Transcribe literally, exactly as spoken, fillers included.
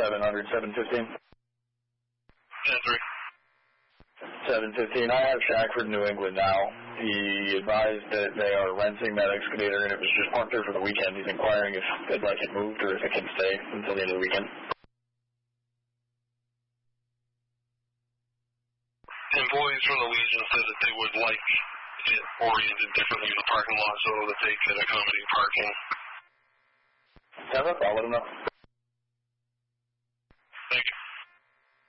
seven hundred, seven fifteen. ten three. seven fifteen. I have Shackford, New England now. He advised that they are renting that excavator, and it was just parked there for the weekend. He's inquiring if they'd like it moved or if it can stay until the end of the weekend. Employees from the Legion said that they would like it oriented differently in the parking lot so that they could accommodate parking. Yeah, that's all. Let them know.